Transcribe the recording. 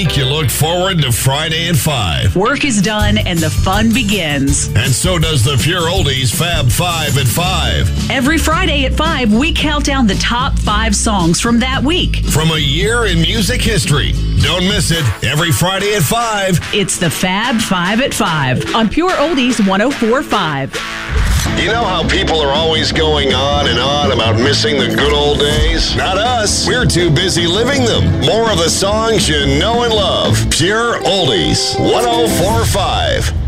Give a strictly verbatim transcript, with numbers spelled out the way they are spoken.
week, you look forward to Friday at five. Work is done and the fun begins. And so does the Pure Oldies Fab Five at five. Every Friday at five, we count down the top five songs from that week. From a year in music history. Don't miss it. Every Friday at five. It's the Fab Five at five on Pure Oldies one oh four point five. You know how people are always going on and on about missing the good old days? Not us. We're too busy living them. More of the songs you know and love. Pure Oldies one oh four point five.